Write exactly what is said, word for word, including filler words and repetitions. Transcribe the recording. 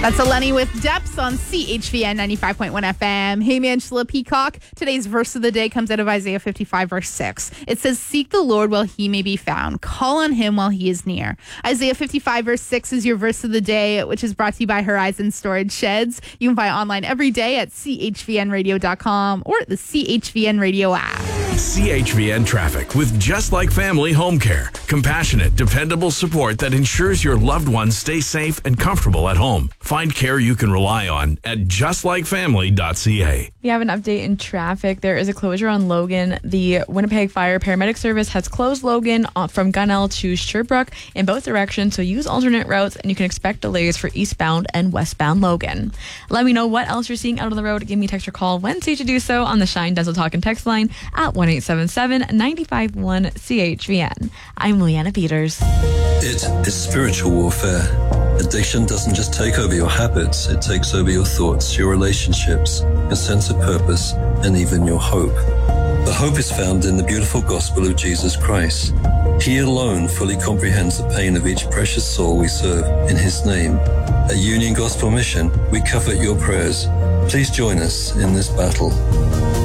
That's Eleni with Depths on C H V N ninety-five point one F M. Hey, Angela Peacock. Today's verse of the day comes out of Isaiah fifty-five, verse six. It says, seek the Lord while he may be found. Call on him while he is near. Isaiah fifty-five, verse six is your verse of the day, which is brought to you by Horizon Storage Sheds. You can buy it online every day at c h v n radio dot com or the C H V N Radio app. C H V N Traffic with Just Like Family Home Care. Compassionate, dependable support that ensures your loved ones stay safe and comfortable at home. Find care you can rely on at just like family dot c a. We have an update in traffic. There is a closure on Logan. The Winnipeg Fire Paramedic Service has closed Logan from Gunnell to Sherbrooke in both directions, so use alternate routes and you can expect delays for eastbound and westbound Logan. Let me know what else you're seeing out on the road. Give me a text or call when safe to do so on the Shine Dental Talk and text line at one eight seven seven, nine five one, C H V N. I'm Leanna Peters. It is spiritual warfare. Addiction doesn't just take over your habits, it takes over your thoughts, your relationships, your sense of purpose, and even your hope. The hope is found in the beautiful gospel of Jesus Christ. He alone fully comprehends the pain of each precious soul we serve in his name. At Union Gospel Mission, we covet your prayers. Please join us in this battle.